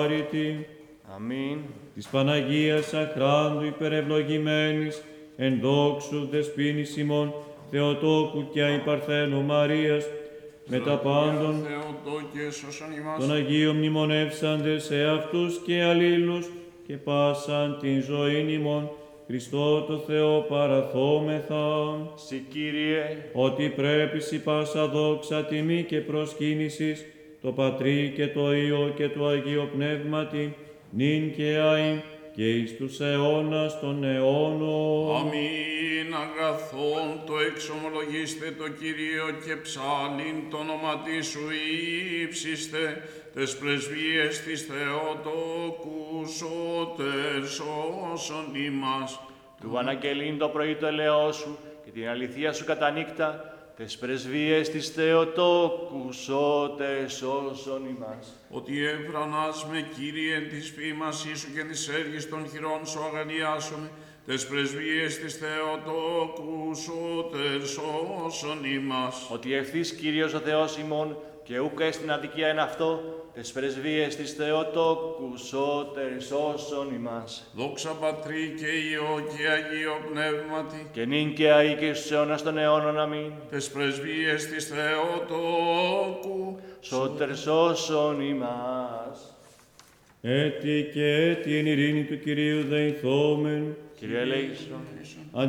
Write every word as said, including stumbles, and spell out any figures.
Αμήν. Της Παναγίας Αχράντου υπερευλογημένης, εν δόξου δεσποίνης ημών, Θεοτόκου και αϊπαρθένου Μαρίας, με τα πάντων των Αγίων μνημονεύσαντες σε αυτούς και αλλήλους και πάσαν την ζωήν ημών, Χριστό το Θεό παραθόμεθα. Συ Κύριε, Ότι πρέπει σοι πάσα δόξα, τιμή και προσκύνησης, το Πατρί και το Υιό και το Αγίο Πνεύματι, νυν και αΐ και εις τους αιώνας των αιώνων. Αμήν. Αγαθόν το εξομολογήστε το Κυρίο και ψάλιν το όνομα σου ύψιστε, τες πρεσβείες της Θεοτόκου σώτερ σώσον ημάς. του αναγγελήν το πρωί το ελαιό σου και την αληθεία σου κατά νύκτα, τες πρεσβείες της Θεοτόκου σώτε σώσον ημάς. Ότι έφρανας με Κύριε της φήμασής σου και της έργης των χειρών σου αγαλιάσομαι, τες πρεσβείες της Θεοτόκου σώτερ σώσον ημάς. Ότι ευθύς Κύριος ο Θεός ημών και ούκ εστιν αδικία εν αυτό, τες πρεσβείες της Θεοτόκου σώτερ σώσον ημάς. Δόξα Πατρί και Υιό και Αγίο Πνεύματι, Και νυν και αεί και στους αιώνας των αιώνων. Αμήν. τες πρεσβείες της Θεοτόκου Σώτερ σώσον ημάς. Έτι και έτι εν ειρήνη του Κυρίου δεηθόμεν, Κύριε ελέησον.